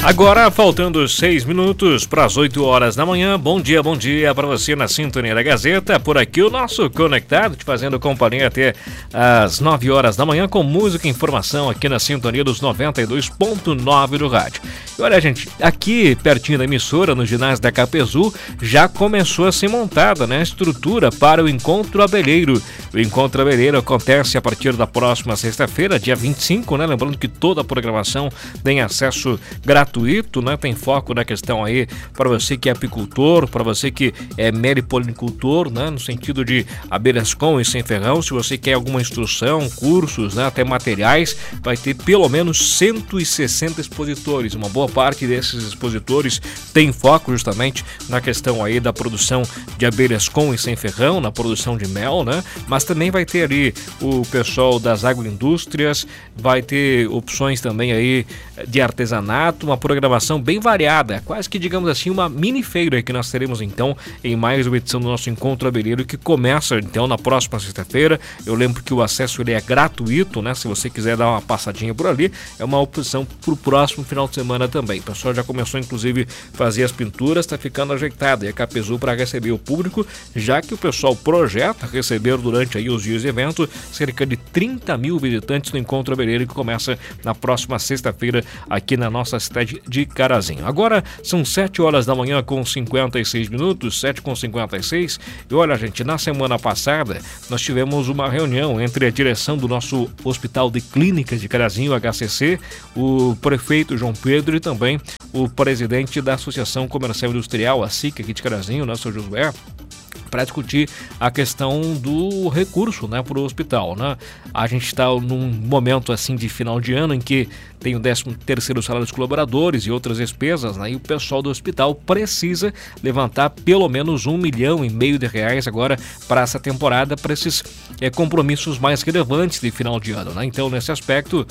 Agora, faltando 6 minutos para as 8 horas da manhã. Bom dia para você na Sintonia da Gazeta. Por aqui o nosso Conectado, te fazendo companhia até as 9 horas da manhã com música e informação aqui na Sintonia dos 92.9 do rádio. E olha, gente, aqui pertinho da emissora, no ginásio da Capezu, já começou a ser montada, né, a estrutura para o Encontro Abelheiro. O Encontro Abelheiro acontece a partir da próxima sexta-feira, dia 25, né? Lembrando que toda a programação tem acesso gratuito, né? Tem foco na questão aí para você que é apicultor, para você que é meliponicultor, né? No sentido de abelhas com e sem ferrão. Se você quer alguma instrução, cursos, né? Até materiais, vai ter pelo menos 160 expositores. Uma boa parte desses expositores tem foco justamente na questão aí da produção de abelhas com e sem ferrão, na produção de mel, né? Mas também vai ter ali o pessoal das agroindústrias, vai ter opções também aí de artesanato, uma programação bem variada, quase que, digamos assim, uma mini feira que nós teremos então em mais uma edição do nosso Encontro Abelheiro, que começa então na próxima sexta-feira. Eu lembro que o acesso ele é gratuito, né? Se você quiser dar uma passadinha por ali, é uma opção para o próximo final de semana também. O pessoal já começou inclusive a fazer as pinturas, está ficando ajeitado, e a Capezu para receber o público, já que o pessoal projeta receber durante aí os dias de evento cerca de 30 mil visitantes no Encontro Abelheiro, que começa na próxima sexta-feira aqui na nossa cidade de Carazinho. Agora são 7 horas da manhã com 56 minutos, 7h56. E olha, gente, na semana passada nós tivemos uma reunião entre a direção do nosso Hospital de Clínicas de Carazinho, HCC, o prefeito João Pedro e também o presidente da Associação Comercial Industrial, a SIC, aqui de Carazinho, né, São Josué, para discutir a questão do recurso, né, para o hospital, né? A gente está num momento assim de final de ano em que tem o 13º salário dos colaboradores e outras despesas, né? E o pessoal do hospital precisa levantar pelo menos R$1,5 milhão de reais agora para essa temporada, para esses compromissos mais relevantes de final de ano, né? Então, nesse aspecto,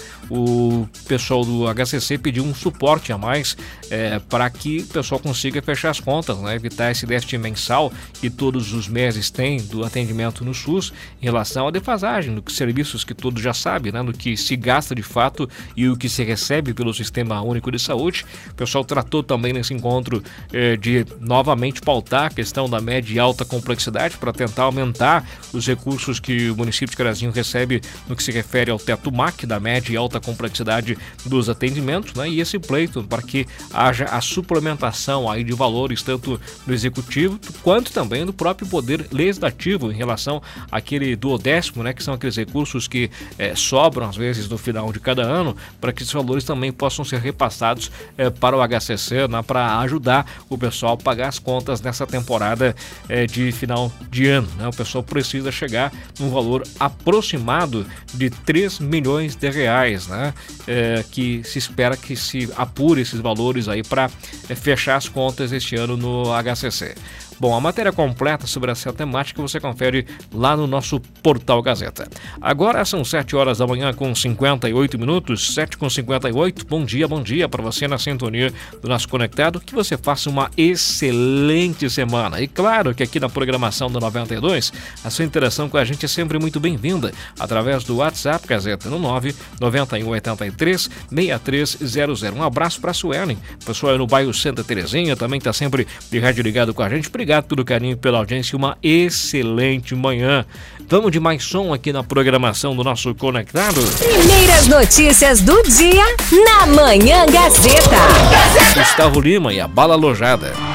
o pessoal do HCC pediu um suporte a mais para que o pessoal consiga fechar as contas, né? Evitar esse déficit mensal que todos os meses tem do atendimento no SUS em relação à defasagem dos serviços que todos já sabem, né? Do que se gasta de fato e o que se recebe pelo Sistema Único de Saúde. O pessoal tratou também nesse encontro de novamente pautar a questão da média e alta complexidade para tentar aumentar os recursos que o município de Carazinho recebe no que se refere ao teto MAC da média e alta complexidade dos atendimentos, né? E esse pleito para que haja a suplementação aí de valores tanto do executivo quanto também do próprio poder legislativo em relação àquele duodécimo, né? Que são aqueles recursos que sobram às vezes no final de cada ano, para que esses valores também possam ser repassados para o HCC, né, para ajudar o pessoal a pagar as contas nessa temporada de final de ano, né? O pessoal precisa chegar num valor aproximado de R$3 milhões, né? Que se espera que se apure esses valores aí para fechar as contas este ano no HCC. Bom, a matéria completa sobre essa temática você confere lá no nosso portal Gazeta. Agora são 7 horas da manhã com 58 minutos, 7h58. Bom dia para você na sintonia do nosso Conectado. Que você faça uma excelente semana. E claro que aqui na programação do 92, a sua interação com a gente é sempre muito bem-vinda através do WhatsApp Gazeta no 99183-6300. Um abraço para a Suelen, pessoal no bairro Santa Terezinha, também está sempre de rádio ligado com a gente. Obrigado pelo carinho, pela audiência, uma excelente manhã. Vamos de mais som aqui na programação do nosso Conectado. Primeiras notícias do dia na Manhã Gazeta. Gustavo Lima e a Bala Alojada.